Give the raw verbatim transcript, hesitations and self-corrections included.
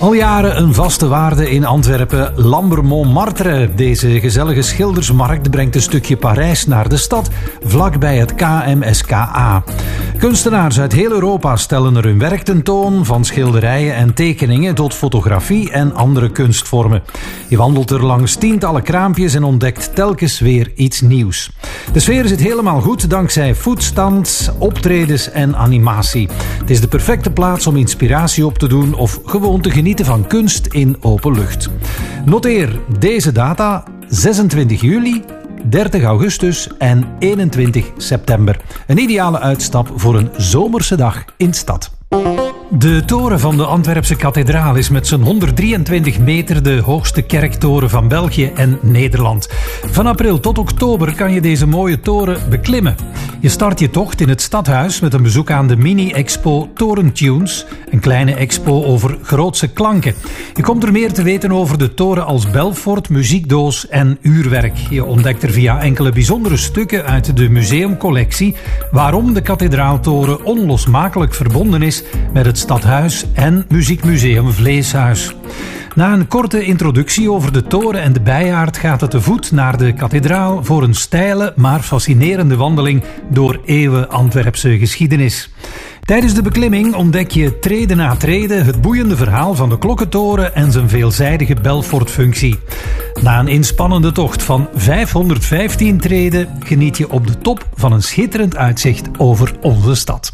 Al jaren een vaste waarde in Antwerpen, Lambermont-Martre. Deze gezellige schildersmarkt brengt een stukje Parijs naar de stad, vlakbij het K M S K A. Kunstenaars uit heel Europa stellen er hun werk tentoon, van schilderijen en tekeningen tot fotografie en andere kunstvormen. Je wandelt er langs tientallen kraampjes en ontdekt telkens weer iets nieuws. De sfeer zit helemaal goed dankzij foodstands, optredens en animatie. Het is de perfecte plaats om inspiratie op te doen of gewoon te genieten van kunst in open lucht. Noteer deze data: zesentwintig juli, dertig augustus en eenentwintig september. Een ideale uitstap voor een zomerse dag in stad. De toren van de Antwerpse kathedraal is met zijn honderddrieëntwintig meter de hoogste kerktoren van België en Nederland. Van april tot oktober kan je deze mooie toren beklimmen. Je start je tocht in het stadhuis met een bezoek aan de mini-expo Torentunes, een kleine expo over grootse klanken. Je komt er meer te weten over de toren als Belfort, muziekdoos en uurwerk. Je ontdekt er via enkele bijzondere stukken uit de museumcollectie waarom de kathedraaltoren onlosmakelijk verbonden is met het stadhuis en Muziekmuseum Vleeshuis. Na een korte introductie over de toren en de bijaard gaat het te voet naar de kathedraal voor een steile maar fascinerende wandeling door eeuwen Antwerpse geschiedenis. Tijdens de beklimming ontdek je trede na trede het boeiende verhaal van de klokkentoren en zijn veelzijdige Belfort-functie. Na een inspannende tocht van vijfhonderdvijftien treden geniet je op de top van een schitterend uitzicht over onze stad.